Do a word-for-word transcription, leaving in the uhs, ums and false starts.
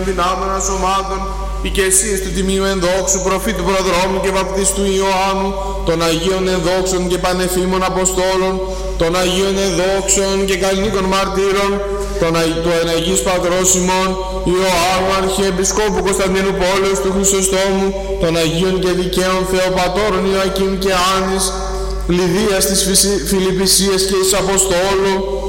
δυνάμενα σωμάτων, ή και εσείς του τιμίου ενδόξου προφήτου προδρόμου και βαπτιστού Ιωάννου, των Αγίων ενδόξων και πανεφήμων Αποστόλων, των Αγίων ενδόξων και καλλινίκων μαρτύρων, των του εναγής πατρός ημών Ιωάννου Αρχιεπισκόπου Κωνσταντίνου Πόλεως του Χρυσοστόμου, των Αγίων και δικαίων Θεοπατώρων Ιωακήμ και Άνης, Λιδίας της Φιλιππισίας και εις Αποστόλου,